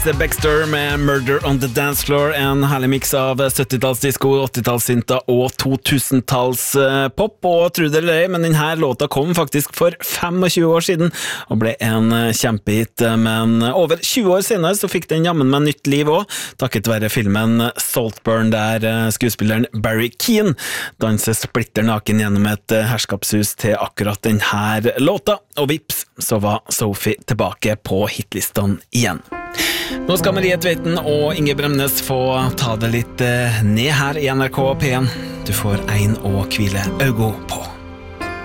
Baxter med Murder on the Dance Floor, en herlig mix av 70-tallsdisko, 80-tallssynta og 2000-tallspop, og tro det eller ei, men denne låta kom faktisk for 25 år siden, og ble en kjempehit, men over 20 år senere så fikk den jammen med nytt liv også, takket være filmen Saltburn, der skuespilleren Barry Keane danser splitter naken gjennom et herskapshus til akkurat denne låta, og vips, så var Sophie tilbake på hitlistene igjen. Nå skal Marie Tveiten og Inge Bremnes få ta det litt ned her i NRK P1. Du får en å hvile øynene på.